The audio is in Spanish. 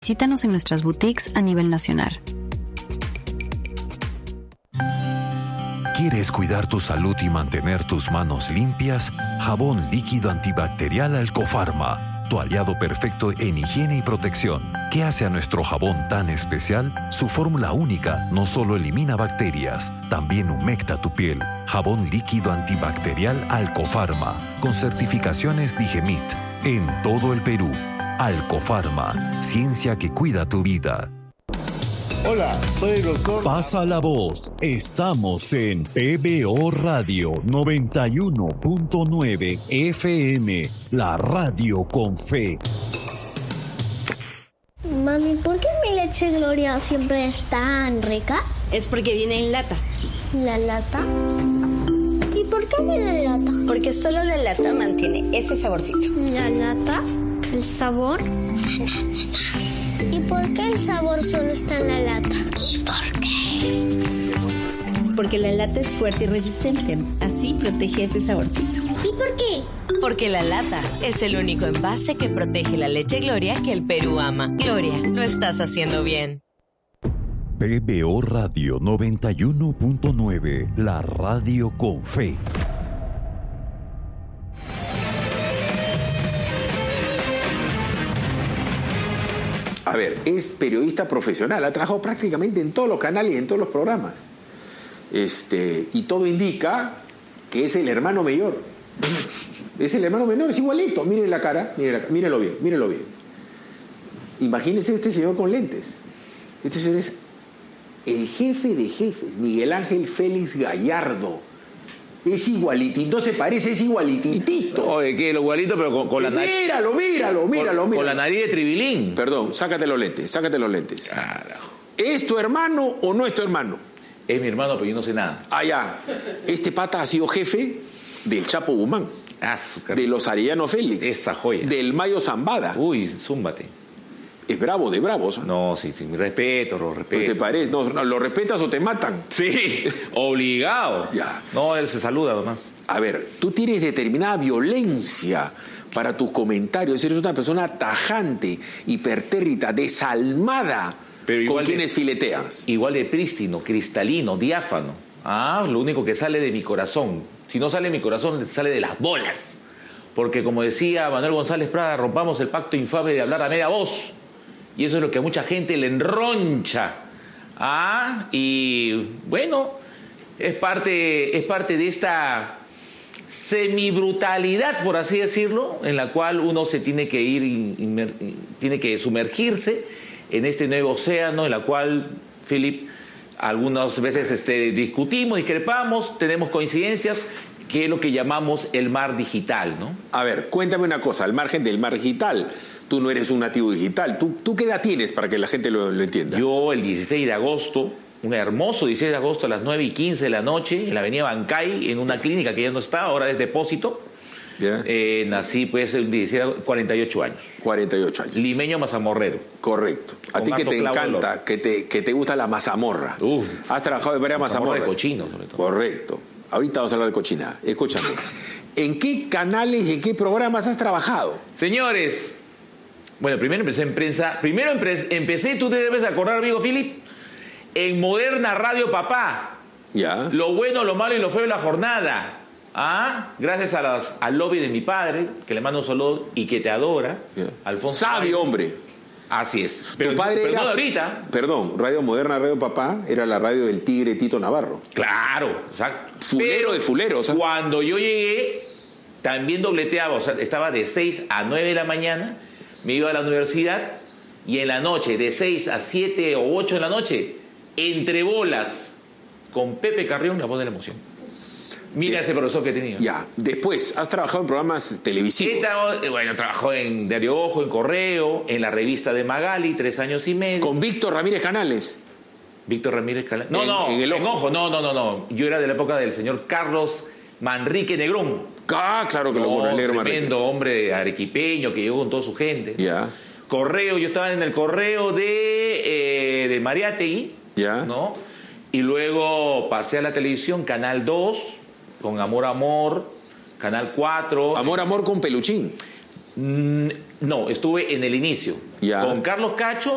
Visítanos en nuestras boutiques a nivel nacional. ¿Quieres cuidar tu salud y mantener tus manos limpias? Jabón líquido antibacterial Alcofarma, tu aliado perfecto en higiene y protección. ¿Qué hace a nuestro jabón tan especial? Su fórmula única no solo elimina bacterias, también humecta tu piel. Jabón líquido antibacterial Alcofarma, con certificaciones Digemit, en todo el Perú. Alcofarma, ciencia que cuida tu vida. Hola, soy el doctor. Pasa la voz. Estamos en PBO Radio 91.9 FM, la radio con fe. Mami, ¿por qué mi leche Gloria siempre es tan rica? Es porque viene en lata. ¿La lata? ¿Y por qué viene en lata? Porque solo la lata mantiene ese saborcito. ¿La lata? ¿El sabor? ¿Y por qué el sabor solo está en la lata? ¿Y por qué? Porque la lata es fuerte y resistente. Así protege ese saborcito. ¿Y por qué? Porque la lata es el único envase que protege la leche Gloria que el Perú ama. Gloria, lo estás haciendo bien. PBO Radio 91.9, la radio con fe. A ver, es periodista profesional, ha trabajado prácticamente en todos los canales y en todos los programas. Y todo indica que es el hermano mayor. Es el hermano menor, es igualito. Miren la cara, mírelo bien, mírelo bien. Imagínense este señor con lentes. Este señor es el jefe de jefes, Miguel Ángel Félix Gallardo. Es igualitito, no se parece, es igualitito. Oye, ¿qué? Lo igualito, pero con la nariz. Míralo. Con la nariz de Tribilín. Perdón, sácate los lentes. Carajo. ¿Es tu hermano o no es tu hermano? Es mi hermano, pero yo no sé nada. Ah, ya. Este pata ha sido jefe del Chapo Guzmán, de los Arellano Félix, esa joya, del Mayo Zambada. Uy, zúmbate. Es bravo, de bravos. No, sí, lo respeto. ¿Te parece? No, ¿lo respetas o te matan? Sí, obligado. Ya. No, él se saluda nomás. A ver, tú tienes determinada violencia para tus comentarios. Eres una persona tajante, hipertérrita, desalmada con quienes fileteas. Igual de prístino, cristalino, diáfano. Lo único que sale de mi corazón. Si no sale de mi corazón, sale de las bolas. Porque como decía Manuel González Prada, rompamos el pacto infame de hablar a media voz. Y eso es lo que a mucha gente le enroncha. Y bueno, es parte de esta semibrutalidad, por así decirlo, en la cual uno se tiene que ir, tiene que sumergirse en este nuevo océano, en la cual, Philip, algunas veces discutimos, discrepamos, tenemos coincidencias, que es lo que llamamos el mar digital, ¿no? A ver, cuéntame una cosa, al margen del mar digital, tú no eres un nativo digital. ¿Tú qué edad tienes para que la gente lo entienda? Yo el 16 de agosto, un hermoso 16 de agosto a las 9:15 de la noche, en la avenida Bancay, en una clínica que ya no está, ahora es depósito. Yeah. Nací pues el 16, 48 años. 48 años. Limeño mazamorrero. Correcto. A ti que te encanta, que te gusta la mazamorra. Has trabajado en varias mazamorras. De cochino, sobre todo. Correcto. Ahorita vamos a hablar de cochinada. Escúchame. ¿En qué canales y en qué programas has trabajado? Señores, bueno, primero empecé en prensa. Primero empecé, tú te debes acordar, amigo Philip, en Moderna Radio Papá. Ya. Lo bueno, lo malo y lo feo de la jornada. Gracias al lobby de mi padre, que le mando un saludo y que te adora, Alfonso. Sabio hombre. Así es. Tu padre pero era, no ahorita. Perdón, Radio Moderna, Radio Papá, era la radio del tigre Tito Navarro. Claro, exacto. Fulero de fuleros. Cuando yo llegué, también dobleteaba, o sea, estaba de 6 a 9 de la mañana, me iba a la universidad, y en la noche, de 6 a 7 o 8 de la noche, entre bolas, con Pepe Carrión, la voz de la emoción. Mira ese profesor que he tenido. Ya, después, has trabajado en programas televisivos. Trabajó en Diario Ojo, en Correo, en la revista de Magali, 3 años y medio. ¿Con Víctor Ramírez Canales? Víctor Ramírez Canales. En El Ojo. No. Yo era de la época del señor Carlos Manrique Negrón. Claro que lo con el negro Manrique. Tremendo hombre arequipeño que llegó con toda su gente. Ya. Correo, yo estaba en el Correo de Mariátegui. Ya. ¿No? Y luego pasé a la televisión, Canal 2, con Amor, Canal 4. Amor con Peluchín. No, estuve en el inicio. Ya. Con Carlos Cacho